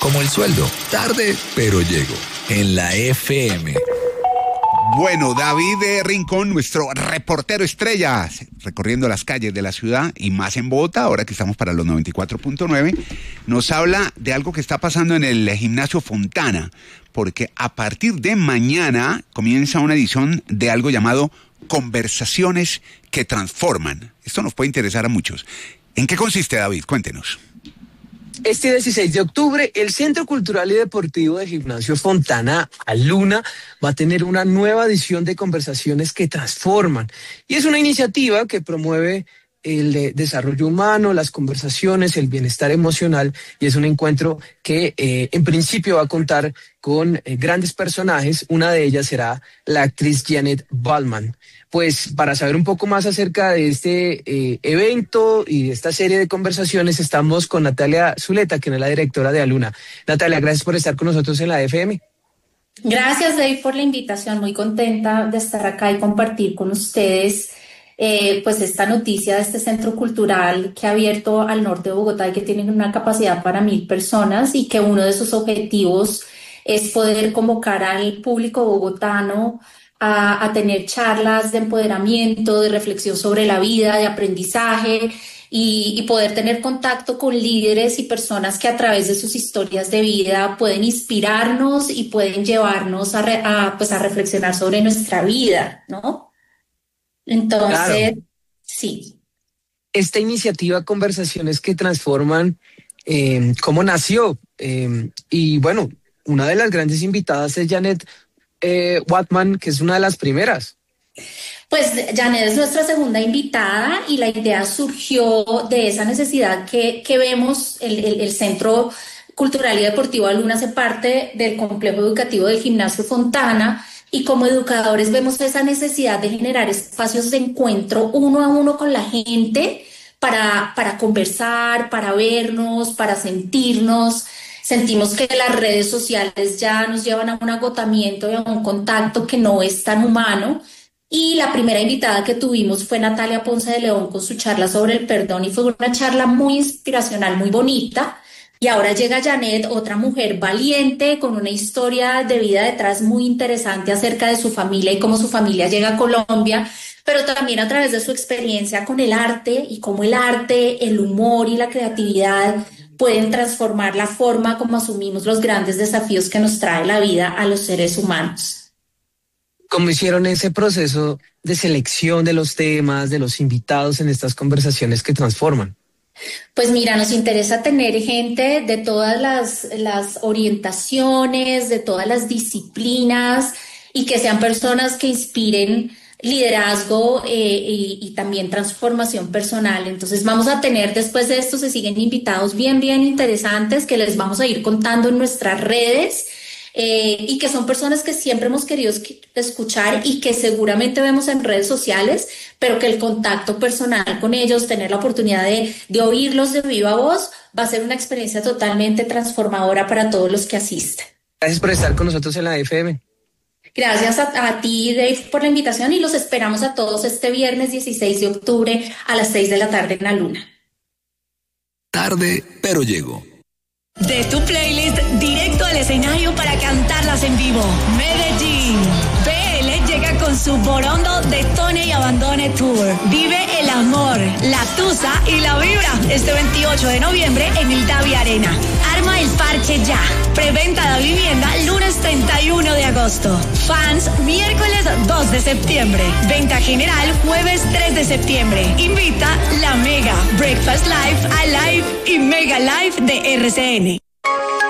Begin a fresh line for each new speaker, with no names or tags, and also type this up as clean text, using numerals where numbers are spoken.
Como el sueldo, tarde, pero llego. En la FM.
Bueno, David Rincón, nuestro reportero estrella, recorriendo las calles de la ciudad y más en Bogotá, ahora que estamos para los 94.9, nos habla de algo que está pasando en el gimnasio Fontana, porque a partir de mañana comienza una edición de algo llamado Conversaciones que Transforman. Esto nos puede interesar a muchos. ¿En qué consiste, David? Cuéntenos.
Este 16 de octubre, el Centro Cultural y Deportivo de Gimnasio Fontana Aluna va a tener una nueva edición de Conversaciones que Transforman. Y es una iniciativa que promueve el desarrollo humano, las conversaciones, el bienestar emocional, y es un encuentro que en principio va a contar con grandes personajes. Una de ellas será la actriz Janet Baldman. Pues para saber un poco más acerca de este evento y de esta serie de conversaciones, estamos con Natalia Zuleta, quien es la directora de Aluna. Natalia, gracias por estar con nosotros en la FM.
Gracias, David, por la invitación. Muy contenta de estar acá y compartir con ustedes pues esta noticia de este centro cultural que ha abierto al norte de Bogotá y que tiene una capacidad para 1,000 personas, y que uno de sus objetivos es poder convocar al público bogotano a tener charlas de empoderamiento, de reflexión sobre la vida, de aprendizaje, y poder tener contacto con líderes y personas que a través de sus historias de vida pueden inspirarnos y pueden llevarnos a reflexionar sobre nuestra vida, ¿no? Entonces, claro. Sí.
Esta iniciativa Conversaciones que Transforman, ¿cómo nació? Y bueno, una de las grandes invitadas es Janet Baldman, que es una de las primeras.
Pues Janet es nuestra segunda invitada, y la idea surgió de esa necesidad que vemos. El Centro Cultural y Deportivo Aluna hace parte del complejo educativo del Gimnasio Fontana, y como educadores vemos esa necesidad de generar espacios de encuentro uno a uno con la gente para conversar, para vernos, para sentirnos. Sentimos que las redes sociales ya nos llevan a un agotamiento y a un contacto que no es tan humano. Y la primera invitada que tuvimos fue Natalia Ponce de León con su charla sobre el perdón, y fue una charla muy inspiracional, muy bonita. Y ahora llega Janet, otra mujer valiente, con una historia de vida detrás muy interesante acerca de su familia y cómo su familia llega a Colombia, pero también a través de su experiencia con el arte, y cómo el arte, el humor y la creatividad pueden transformar la forma como asumimos los grandes desafíos que nos trae la vida a los seres humanos.
¿Cómo hicieron ese proceso de selección de los temas, de los invitados en estas conversaciones que transforman?
Pues mira, nos interesa tener gente de todas las orientaciones, de todas las disciplinas, y que sean personas que inspiren liderazgo y también transformación personal. Entonces vamos a tener, después de esto se siguen invitados bien interesantes que les vamos a ir contando en nuestras redes, y que son personas que siempre hemos querido escuchar y que seguramente vemos en redes sociales, pero que el contacto personal con ellos, tener la oportunidad de oírlos de viva voz, va a ser una experiencia totalmente transformadora para todos los que asisten.
Gracias por estar con nosotros en la FM.
Gracias a ti, Dave, por la invitación, y los esperamos a todos este viernes 16 de octubre a las 6 de la tarde en la Luna.
Tarde, pero llego.
De tu playlist directo al escenario para cantarlas en vivo. Medellín. PL llega con su Borondo Detone y Abandone Tour. Vive el amor, la tusa y la vibra este 28 de noviembre en el Davi Arena. Arma el parche ya. Preventa de vivienda lunes 31 de agosto. Fans miércoles 2 de septiembre. Venta general jueves 3 de septiembre. Invita la Mega, Breakfast Live, Alive y Mega Live de RCN.